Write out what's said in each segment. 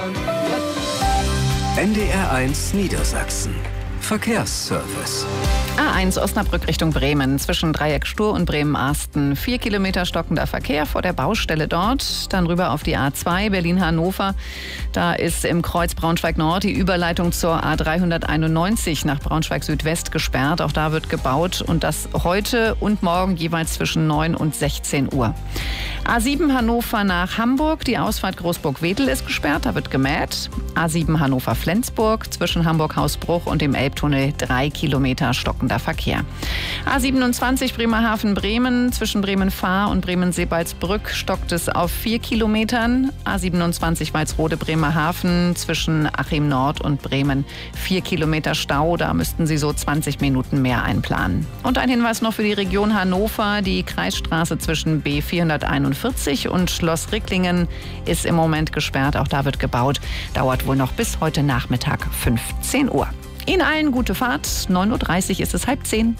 NDR1 Niedersachsen. Verkehrsservice. A1 Osnabrück Richtung Bremen. Zwischen Dreieck Stur und Bremen-Arsten. 4 Kilometer stockender Verkehr vor der Baustelle dort. Dann rüber auf die A2 Berlin-Hannover. Da ist im Kreuz Braunschweig-Nord die Überleitung zur A391 nach Braunschweig-Südwest gesperrt. Auch da wird gebaut und das heute und morgen jeweils zwischen 9 und 16 Uhr. A7 Hannover nach Hamburg. Die Ausfahrt Großburg-Wedel ist gesperrt. Da wird gemäht. A7 Hannover-Flensburg. Zwischen Hamburg-Hausbruch und dem Elbtunnel 3 Kilometer stockender Verkehr. A27 Bremerhaven-Bremen. Zwischen Bremen-Fahr und Bremen-Sebalsbrück stockt es auf 4 Kilometern. A27 Walsrode-Bremerhaven. Zwischen Achim-Nord und Bremen 4 Kilometer Stau. Da müssten Sie so 20 Minuten mehr einplanen. Und ein Hinweis noch für die Region Hannover. Die Kreisstraße zwischen B441 und Schloss Ricklingen ist im Moment gesperrt. Auch da wird gebaut. Dauert wohl noch bis heute Nachmittag 15 Uhr. Ihnen allen gute Fahrt. 9.30 Uhr ist es 9:30.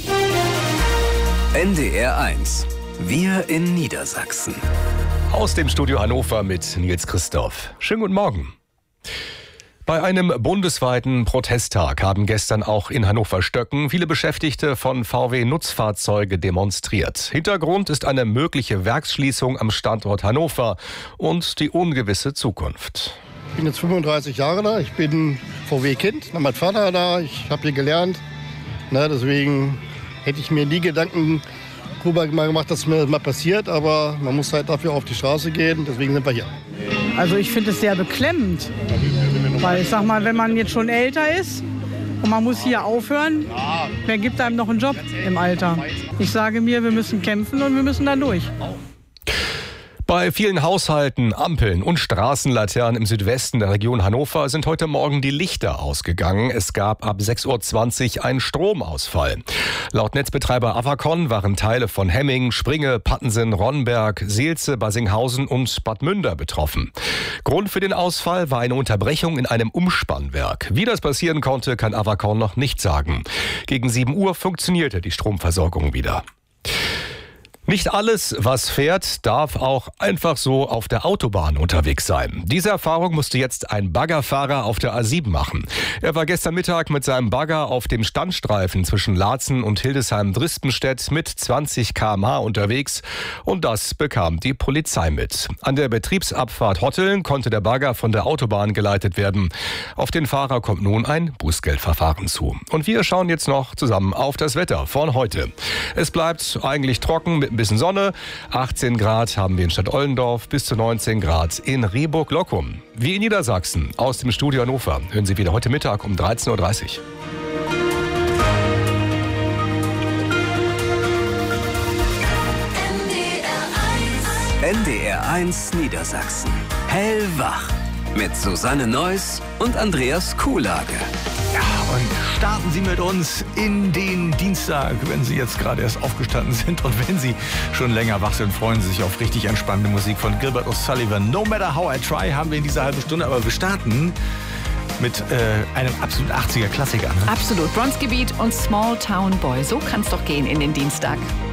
NDR1. Wir in Niedersachsen. Aus dem Studio Hannover mit Nils Christoph. Schönen guten Morgen. Bei einem bundesweiten Protesttag haben gestern auch in Hannover-Stöcken viele Beschäftigte von VW-Nutzfahrzeuge demonstriert. Hintergrund ist eine mögliche Werksschließung am Standort Hannover und die ungewisse Zukunft. Ich bin jetzt 35 Jahre da, ich bin VW-Kind, mein Vater da, ich habe hier gelernt. Deswegen hätte ich mir nie Gedanken darüber gemacht, dass mir das mal passiert, aber man muss halt dafür auf die Straße gehen, deswegen sind wir hier. Also ich finde es sehr beklemmend, weil ich sag mal, wenn man jetzt schon älter ist und man muss hier aufhören, wer gibt einem noch einen Job im Alter? Ich sage mir, wir müssen kämpfen und wir müssen da durch. Bei vielen Haushalten, Ampeln und Straßenlaternen im Südwesten der Region Hannover sind heute Morgen die Lichter ausgegangen. Es gab ab 6.20 Uhr einen Stromausfall. Laut Netzbetreiber Avacon waren Teile von Hemming, Springe, Pattensen, Ronnberg, Seelze, Basinghausen und Bad Münder betroffen. Grund für den Ausfall war eine Unterbrechung in einem Umspannwerk. Wie das passieren konnte, kann Avacon noch nicht sagen. Gegen 7 Uhr funktionierte die Stromversorgung wieder. Nicht alles, was fährt, darf auch einfach so auf der Autobahn unterwegs sein. Diese Erfahrung musste jetzt ein Baggerfahrer auf der A7 machen. Er war gestern Mittag mit seinem Bagger auf dem Standstreifen zwischen Laatzen und Hildesheim-Drispenstedt mit 20 km/h unterwegs und das bekam die Polizei mit. An der Betriebsabfahrt Hotteln konnte der Bagger von der Autobahn geleitet werden. Auf den Fahrer kommt nun ein Bußgeldverfahren zu. Und wir schauen jetzt noch zusammen auf das Wetter von heute. Es bleibt eigentlich trocken mit ein bisschen Sonne. 18 Grad haben wir in Stadt-Ollendorf, bis zu 19 Grad in Rehburg-Lockum. Wie in Niedersachsen aus dem Studio Hannover hören Sie wieder heute Mittag um 13.30 Uhr. NDR1 Niedersachsen. Hellwach. Mit Susanne Neuss und Andreas Kuhlage. Ja, und starten Sie mit uns in den Dienstag, wenn Sie jetzt gerade erst aufgestanden sind. Und wenn Sie schon länger wach sind, freuen Sie sich auf richtig entspannende Musik von Gilbert O'Sullivan. No Matter How I Try haben wir in dieser halben Stunde. Aber wir starten mit einem absolut 80er-Klassiker. Ne? Absolut. Bronzegebiet und Small Town Boy. So kann's doch gehen in den Dienstag.